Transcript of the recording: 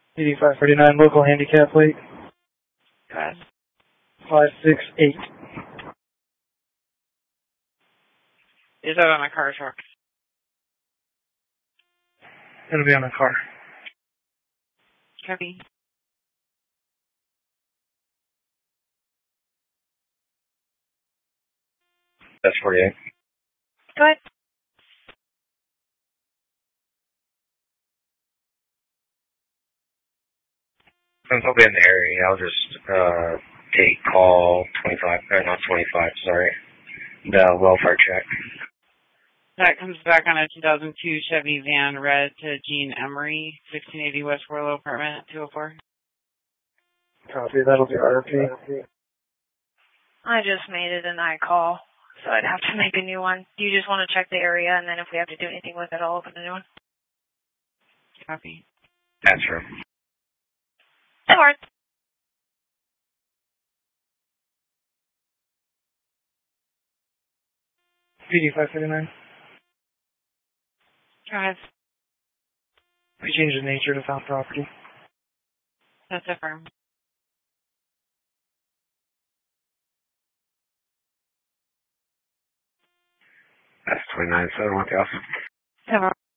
PD 549, local handicap plate. Go ahead. 568. Is that on a car or truck? It'll be on a car. Copy. That's 48. Go ahead. Since I'll be in the area, I'll just take call 25, or not 25, sorry. The welfare check. That comes back on a 2002 Chevy van, red, to Gene Emery, 1680 West Warlow, apartment 204. Copy, that'll be RP. I just made it an I-call, so I'd have to make a new one. Do you just want to check the area, and then if we have to do anything with it, I'll open a new one? Copy. That's true. That works. PD 539. Go ahead. We changed the nature to found property. That's affirmed. That's 29, 7 1,000. Affirmed.